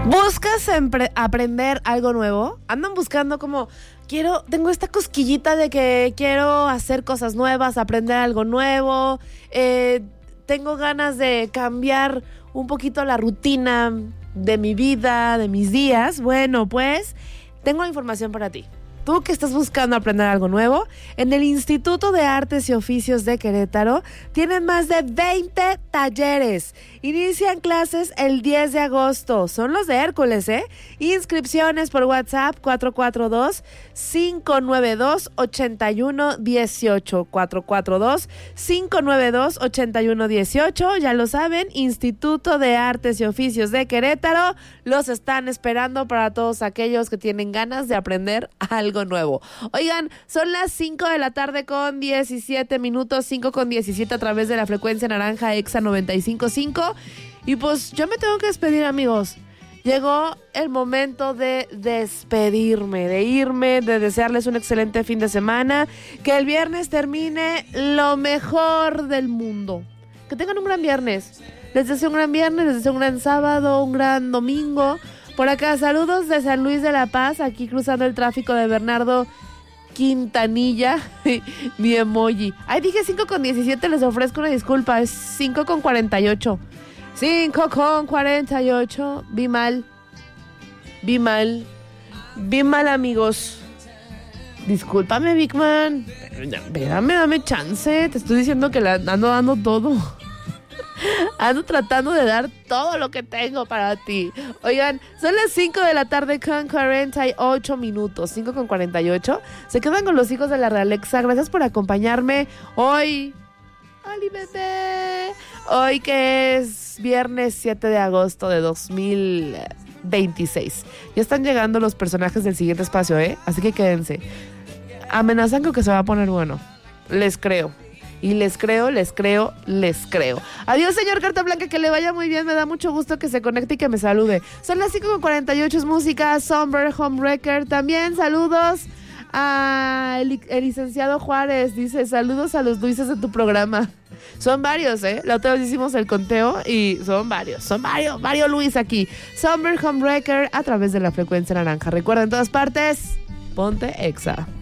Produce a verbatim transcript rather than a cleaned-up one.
¿Buscas empre- aprender algo nuevo? ¿Andan buscando como, quiero, tengo esta cosquillita de que quiero hacer cosas nuevas, aprender algo nuevo, eh, tengo ganas de cambiar un poquito la rutina de mi vida, de mis días? Bueno, pues tengo información para ti. Tú que estás buscando aprender algo nuevo, en el Instituto de Artes y Oficios de Querétaro tienen más de veinte talleres. Inician clases el diez de agosto. Son los de Hércules, ¿eh? Inscripciones por WhatsApp cuatro cuatro dos, cinco nueve dos, ocho uno uno ocho. cuatro cuatro dos, cinco nueve dos, ocho uno uno ocho. Ya lo saben, Instituto de Artes y Oficios de Querétaro. Los están esperando para todos aquellos que tienen ganas de aprender algo nuevo. Oigan, son las cinco de la tarde con diecisiete minutos, cinco con diecisiete a través de la frecuencia naranja Exa noventa y cinco punto cinco. Y pues yo me tengo que despedir, amigos. Llegó el momento de despedirme, de irme, de desearles un excelente fin de semana, que el viernes termine lo mejor del mundo. Que tengan un gran viernes. Les deseo un gran viernes, les deseo un gran sábado, un gran domingo. Por acá, saludos de San Luis de la Paz, aquí cruzando el tráfico de Bernardo Quintanilla, mi emoji. Ay, dije cinco con diecisiete, les ofrezco una disculpa, es cinco con cuarenta y ocho. cinco con cuarenta y ocho, vi mal, vi mal, vi mal, amigos. Discúlpame, Big Man, espérame, dame chance, te estoy diciendo que la ando dando todo. Ando tratando de dar todo lo que tengo para ti. Oigan, son las cinco de la tarde con cuarenta y ocho minutos. cinco con cuarenta y ocho. Se quedan con los hijos de la Realexa. Gracias por acompañarme hoy. ¡Oli, bebé! Hoy que es viernes siete de agosto de dos mil veintiséis. Ya están llegando los personajes del siguiente espacio, ¿eh? Así que quédense. Amenazan con que se va a poner bueno. Les creo. Y les creo, les creo, les creo. Adiós, señor Carta Blanca, que le vaya muy bien. Me da mucho gusto que se conecte y que me salude. Son las cinco con cuarenta y ocho, es música. Somber Homewrecker. También saludos a el, el licenciado Juárez. Dice, saludos a los Luises de tu programa. Son varios, ¿eh? La otra vez hicimos el conteo y son varios. Son varios, varios Luis aquí. Somber Homewrecker a través de la frecuencia naranja. Recuerda, en todas partes, ponte Exa.